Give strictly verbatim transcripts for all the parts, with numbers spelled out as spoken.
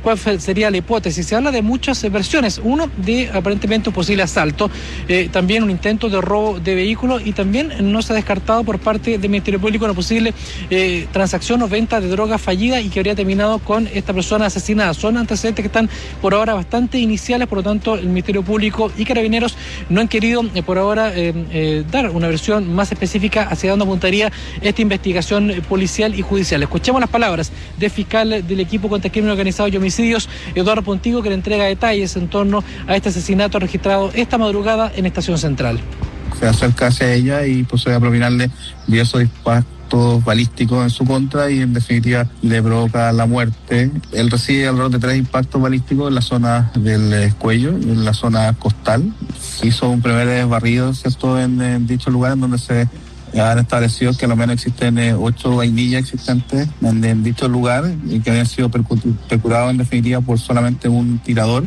cuál sería la hipótesis. Se habla de muchas versiones, uno de aparentemente un posible asalto, eh, también un intento de robo de vehículos y también no se ha descartado por parte del Ministerio Público una posible eh, transacción o venta de droga fallida y que habría terminado con esta persona asesinada. Son antecedentes que están por ahora bastante iniciales, por lo tanto el Ministerio Público y Carabineros no han querido eh, por ahora eh, eh, dar una versión más específica hacia dónde apuntaría esta investigación policial y judicial. Escuchemos las palabras del fiscal del equipo contra el crimen organizado y homicidios, Eduardo Pontigo, que le entrega detalles en torno a este asesinato registrado esta madrugada en Estación Central. Se acerca hacia ella y procede a propinarle diversos impactos balísticos en su contra y en definitiva le provoca la muerte. Él recibe alrededor de tres impactos balísticos en la zona del cuello y en la zona costal. Hizo un primer barrido, ¿cierto?, en, en dicho lugar, en donde se han establecido que al menos existen eh, ocho vainillas existentes en, en dicho lugar y que habían sido percurados en definitiva por solamente un tirador.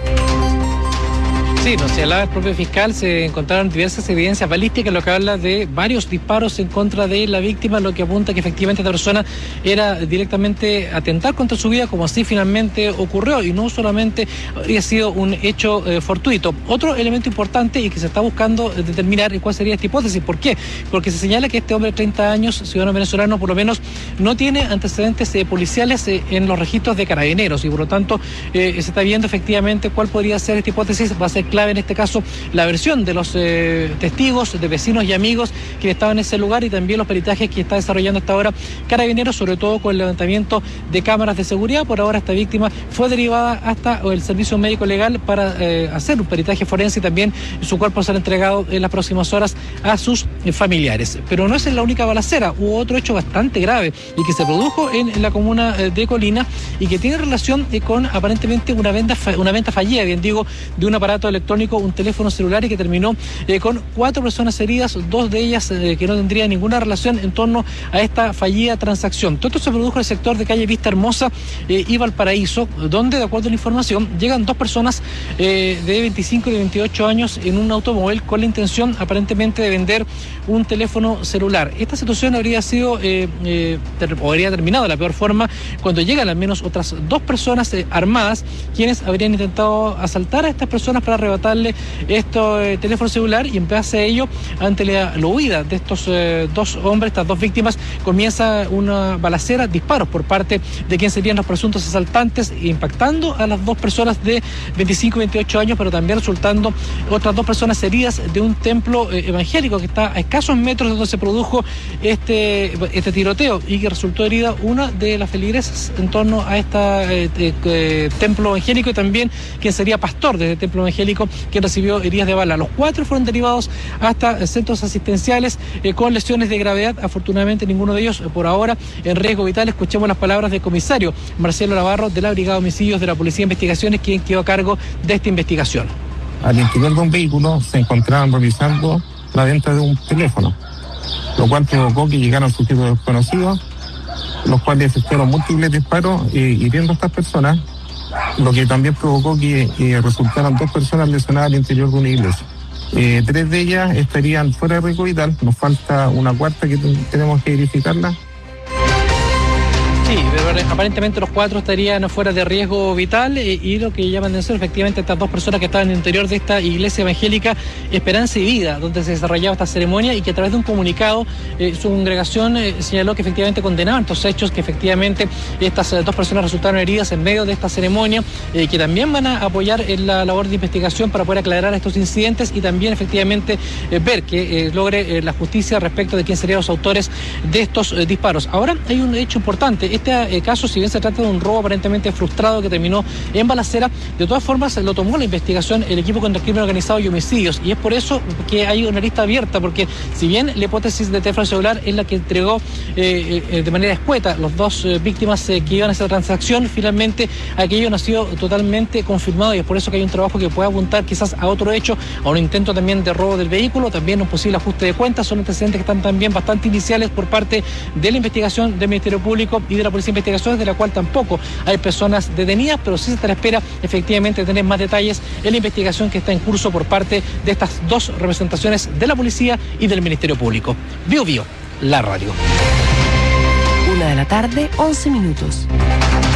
Sí, nos señalaba el propio fiscal, se encontraron diversas evidencias balísticas, lo que habla de varios disparos en contra de la víctima, lo que apunta que efectivamente esta persona era directamente atentar contra su vida, como así finalmente ocurrió, y no solamente habría sido un hecho eh, fortuito. Otro elemento importante y que se está buscando determinar cuál sería esta hipótesis. ¿Por qué? Porque se señala que este hombre de treinta años, ciudadano venezolano, por lo menos no tiene antecedentes eh, policiales eh, en los registros de Carabineros y por lo tanto eh, se está viendo efectivamente cuál podría ser esta hipótesis. Va a ser clave en este caso la versión de los eh, testigos, de vecinos y amigos que estaban en ese lugar y también los peritajes que está desarrollando hasta ahora Carabineros, sobre todo con el levantamiento de cámaras de seguridad. Por ahora esta víctima fue derivada hasta el servicio médico legal para eh, hacer un peritaje forense y también su cuerpo será entregado en las próximas horas a sus eh, familiares. Pero no es la única balacera, hubo otro hecho bastante grave y que se produjo en, en la comuna eh, de Colina y que tiene relación eh, con aparentemente una venta, una venta fallida, bien digo, de un aparato electrónico, un teléfono celular, y que terminó eh, con cuatro personas heridas, dos de ellas eh, que no tendrían ninguna relación en torno a esta fallida transacción. Todo esto se produjo en el sector de calle Vista Hermosa eh, y Valparaíso, donde, de acuerdo a la información, llegan dos personas eh, de veinticinco y de veintiocho años en un automóvil con la intención aparentemente de vender un teléfono celular. Esta situación habría sido eh, eh, ter o habría terminado de la peor forma cuando llegan al menos otras dos personas eh, armadas, quienes habrían intentado asaltar a estas personas para arrebatarle este eh, teléfono celular, y en base a ello, ante la, la huida de estos eh, dos hombres, estas dos víctimas, comienza una balacera, disparos por parte de quienes serían los presuntos asaltantes, impactando a las dos personas de veinticinco y veintiocho años, pero también resultando otras dos personas heridas de un templo eh, evangélico que está a escasos metros de donde se produjo este, este tiroteo, y que resultó herida una de las feligresas en torno a este eh, eh, templo evangélico, y también quien sería pastor de este templo evangélico, quien recibió heridas de bala. Los cuatro fueron derivados hasta centros asistenciales eh, con lesiones de gravedad. Afortunadamente ninguno de ellos eh, por ahora en riesgo vital. Escuchemos las palabras del comisario Marcelo Navarro de la Brigada de Homicidios de la Policía de Investigaciones, quien quedó a cargo de esta investigación. Al interior de un vehículo se encontraban realizando la venta de un teléfono, lo cual provocó que llegaran sujetos desconocidos, los cuales efectuaron múltiples disparos eh, hiriendo a estas personas, lo que también provocó que eh, resultaran dos personas lesionadas al interior de una iglesia. Eh, tres de ellas estarían fuera de riesgo vital, nos falta una cuarta que tenemos que verificarla. Sí, pero aparentemente los cuatro estarían fuera de riesgo vital y, y lo que llaman de ser efectivamente estas dos personas que estaban en el interior de esta iglesia evangélica Esperanza y Vida, donde se desarrollaba esta ceremonia, y que a través de un comunicado eh, su congregación eh, señaló que efectivamente condenaban estos hechos, que efectivamente estas eh, dos personas resultaron heridas en medio de esta ceremonia, eh, que también van a apoyar en la labor de investigación para poder aclarar estos incidentes y también efectivamente eh, ver que eh, logre eh, la justicia respecto de quién serían los autores de estos eh, disparos. Ahora hay un hecho importante. Este eh, caso, si bien se trata de un robo aparentemente frustrado que terminó en balacera, de todas formas lo tomó la investigación el equipo contra el crimen organizado y homicidios, y es por eso que hay una lista abierta, porque si bien la hipótesis de teléfono celular es la que entregó eh, eh, de manera escueta los dos eh, víctimas eh, que iban a esa transacción, finalmente aquello no ha sido totalmente confirmado, y es por eso que hay un trabajo que puede apuntar quizás a otro hecho, a un intento también de robo del vehículo, también un posible ajuste de cuentas. Son antecedentes que están también bastante iniciales por parte de la investigación del Ministerio Público y de la Policía de Investigaciones, de la cual tampoco hay personas detenidas, pero sí se está a la espera efectivamente de tener más detalles en la investigación que está en curso por parte de estas dos representaciones de la policía y del Ministerio Público. Bio Bio, la radio. Una de la tarde, once minutos.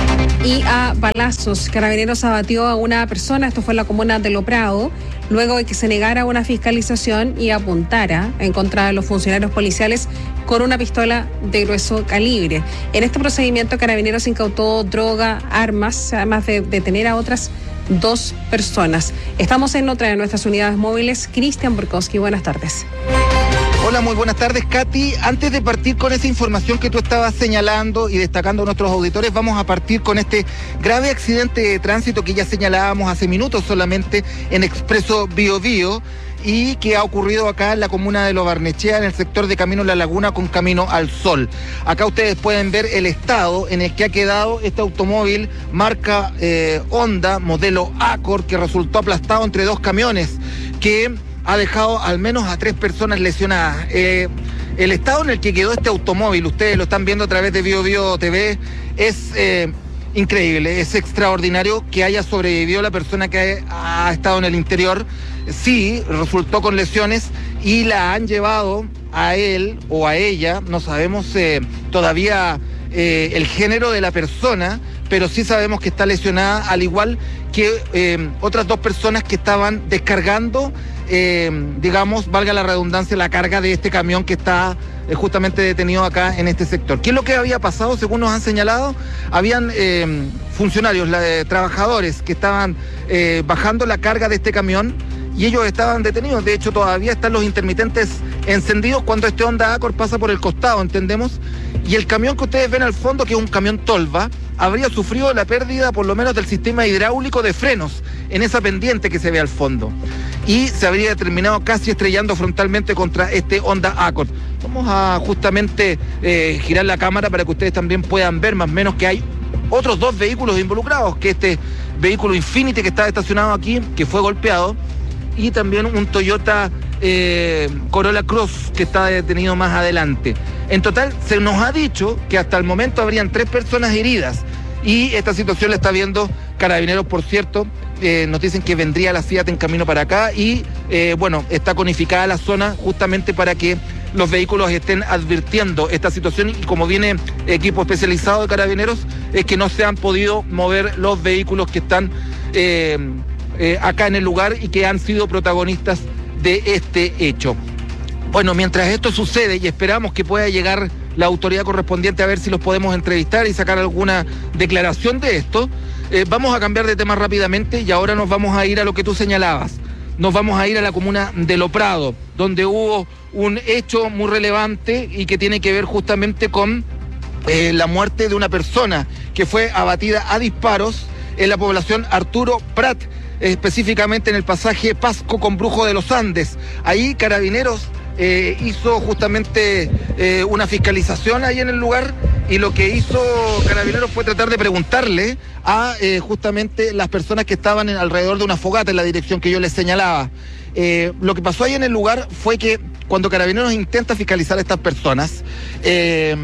y a balazos. Carabineros abatió a una persona, esto fue en la comuna de Lo Prado, luego de que se negara una fiscalización y apuntara en contra de los funcionarios policiales con una pistola de grueso calibre. En este procedimiento, Carabineros incautó droga, armas, además de detener a otras dos personas. Estamos en otra de nuestras unidades móviles. Cristian Borkowski, buenas tardes. Hola, muy buenas tardes, Katy. Antes de partir con esa información que tú estabas señalando y destacando a nuestros auditores, vamos a partir con este grave accidente de tránsito que ya señalábamos hace minutos solamente en Expreso Bío Bío y que ha ocurrido acá en la comuna de Lo Barnechea, en el sector de Camino La Laguna con Camino al Sol. Acá ustedes pueden ver el estado en el que ha quedado este automóvil marca eh, Honda, modelo Accord, que resultó aplastado entre dos camiones, que ha dejado al menos a tres personas lesionadas. Eh, el estado en el que quedó este automóvil, ustedes lo están viendo a través de Bío Bío T V, es eh, increíble, es extraordinario que haya sobrevivido la persona que ha, ha estado en el interior. Sí, resultó con lesiones y la han llevado a él o a ella, no sabemos eh, todavía eh, el género de la persona, pero sí sabemos que está lesionada, al igual que eh, otras dos personas que estaban descargando, eh, digamos, valga la redundancia, la carga de este camión que está eh, justamente detenido acá en este sector. ¿Qué es lo que había pasado? Según nos han señalado, habían eh, funcionarios, la, eh, trabajadores que estaban eh, bajando la carga de este camión y ellos estaban detenidos. De hecho, todavía están los intermitentes encendidos cuando este Honda Accord pasa por el costado, entendemos. Y el camión que ustedes ven al fondo, que es un camión tolva, habría sufrido la pérdida por lo menos del sistema hidráulico de frenos en esa pendiente que se ve al fondo. Y se habría terminado casi estrellando frontalmente contra este Honda Accord. Vamos a justamente eh, girar la cámara para que ustedes también puedan ver más o menos que hay otros dos vehículos involucrados, que este vehículo Infiniti que está estacionado aquí, que fue golpeado, y también un Toyota eh, Corolla Cross que está detenido más adelante. En total se nos ha dicho que hasta el momento habrían tres personas heridas y esta situación la está viendo Carabineros, por cierto. Eh, nos dicen que vendría la Fiat en camino para acá y eh, bueno, está conificada la zona justamente para que los vehículos estén advirtiendo esta situación, y como viene equipo especializado de Carabineros, es que no se han podido mover los vehículos que están eh, eh, acá en el lugar y que han sido protagonistas de este hecho. Bueno, mientras esto sucede y esperamos que pueda llegar la autoridad correspondiente a ver si los podemos entrevistar y sacar alguna declaración de esto, eh, vamos a cambiar de tema rápidamente y ahora nos vamos a ir a lo que tú señalabas. Nos vamos a ir a la comuna de Lo Prado, donde hubo un hecho muy relevante y que tiene que ver justamente con eh, la muerte de una persona que fue abatida a disparos en la población Arturo Prat, específicamente en el pasaje Pasco con Brujo de los Andes. Ahí Carabineros eh, hizo justamente eh, una fiscalización ahí en el lugar, y lo que hizo Carabineros fue tratar de preguntarle a eh, justamente las personas que estaban en, alrededor de una fogata en la dirección que yo les señalaba. Eh, lo que pasó ahí en el lugar fue que cuando Carabineros intenta fiscalizar a estas personas, eh,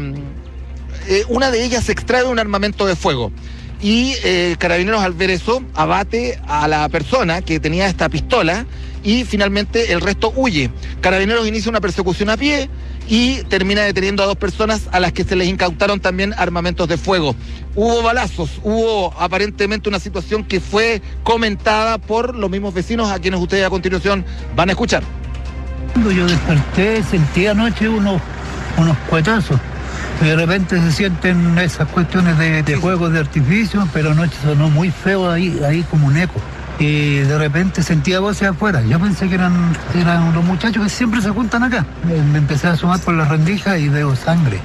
eh, una de ellas extrae un armamento de fuego. Y eh, Carabineros, al ver eso, abate a la persona que tenía esta pistola y finalmente el resto huye. Carabineros inicia una persecución a pie y termina deteniendo a dos personas a las que se les incautaron también armamentos de fuego. Hubo balazos, hubo aparentemente una situación que fue comentada por los mismos vecinos, a quienes ustedes a continuación van a escuchar. Cuando yo desperté, sentí anoche unos, unos cuetazos. Y de repente se sienten esas cuestiones de, de juegos de artificio, pero anoche sonó muy feo ahí, ahí como un eco. Y de repente sentía voces afuera. Yo pensé que eran, eran los muchachos que siempre se juntan acá. Me empecé a asomar por las rendijas y veo sangre.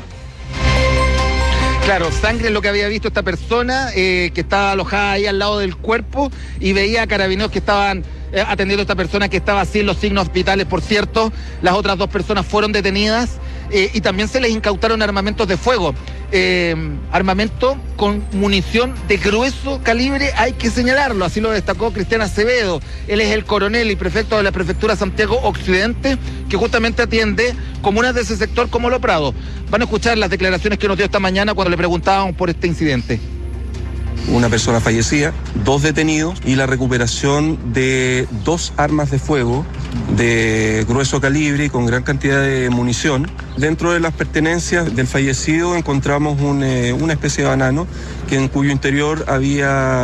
Claro, sangre es lo que había visto esta persona, eh, que estaba alojada ahí al lado del cuerpo, y veía a Carabineros que estaban eh, atendiendo a esta persona que estaba sin los signos vitales, por cierto. Las otras dos personas fueron detenidas. Eh, y también se les incautaron armamentos de fuego, eh, armamento con munición de grueso calibre, hay que señalarlo, así lo destacó Cristian Acevedo. Él es el coronel y prefecto de la prefectura Santiago Occidente, que justamente atiende comunas de ese sector como Lo Prado. Van a escuchar las declaraciones que nos dio esta mañana cuando le preguntábamos por este incidente. una persona fallecida, dos detenidos y la recuperación de dos armas de fuego de grueso calibre y con gran cantidad de munición. Dentro de las pertenencias del fallecido encontramos un, eh, una especie de banano que en cuyo interior había